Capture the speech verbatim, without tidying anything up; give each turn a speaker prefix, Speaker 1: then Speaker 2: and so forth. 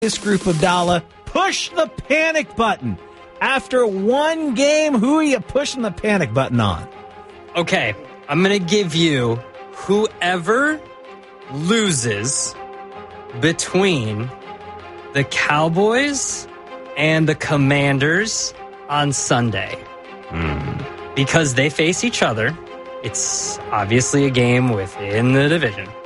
Speaker 1: This group of Dalla, push the panic button. After one game, who are you pushing the panic button on?
Speaker 2: Okay, I'm going to give you whoever loses between the Cowboys and the Commanders on Sunday. Mm. Because they face each other. It's obviously a game within the division.